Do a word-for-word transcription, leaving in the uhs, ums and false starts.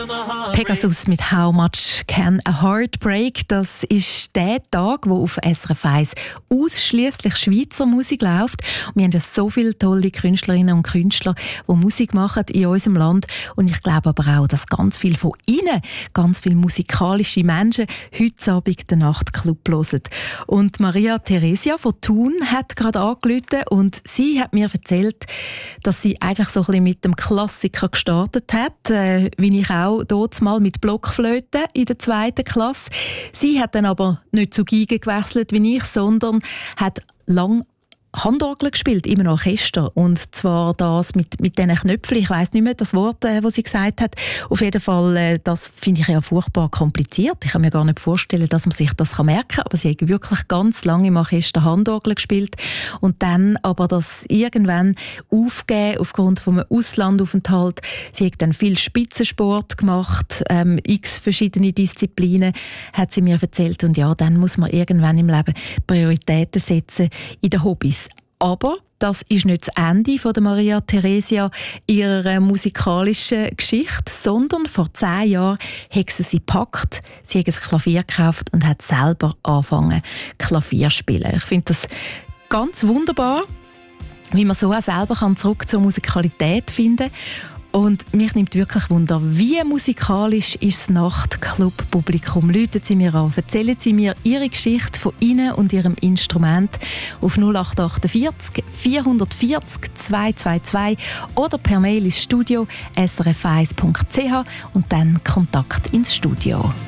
Pegasus mit «How much can a heart break?» Das ist der Tag, wo auf S R F eins ausschliesslich Schweizer Musik läuft. Und wir haben ja so viele tolle Künstlerinnen und Künstler, die Musik machen in unserem Land. Und ich glaube aber auch, dass ganz viel von ihnen, ganz viele musikalische Menschen heute Abend den Nachtclub hören. Und Maria Theresia von Thun hat gerade angerufen und sie hat mir erzählt, dass sie eigentlich so ein bisschen mit dem Klassiker gestartet hat, äh, wie ich auch dort mal mit Blockflöte in der zweiten Klasse. Sie hat dann aber nicht zu Geige gewechselt wie ich, sondern hat lang Handorgel gespielt, immer noch Orchester. Und zwar das mit, mit diesen Knöpfen. Ich weiss nicht mehr das Wort, äh, das sie gesagt hat. Auf jeden Fall, äh, das finde ich ja furchtbar kompliziert. Ich kann mir gar nicht vorstellen, dass man sich das merken kann. Aber sie hat wirklich ganz lange im Orchester Handorgel gespielt. Und dann aber das irgendwann aufgegeben aufgrund von einem Auslandaufenthalt. Sie hat dann viel Spitzensport gemacht, ähm, x verschiedene Disziplinen, hat sie mir erzählt. Und ja, dann muss man irgendwann im Leben Prioritäten setzen in den Hobbys. Aber das ist nicht das Ende von der Maria Theresia ihrer musikalischen Geschichte, sondern vor zehn Jahren hat sie sie gepackt, sie hat ein Klavier gekauft und hat selber angefangen Klavier zu spielen. Ich finde das ganz wunderbar, wie man so auch selber zurück zur Musikalität finden kann. Und mich nimmt wirklich Wunder, wie musikalisch ist das Nachtclub-Publikum? Läuten Sie mir an, erzählen Sie mir Ihre Geschichte von Ihnen und Ihrem Instrument auf null acht acht vier vier vier vier zwei zwei zwei oder per Mail ins Studio s r f eins punkt c h und dann Kontakt ins Studio.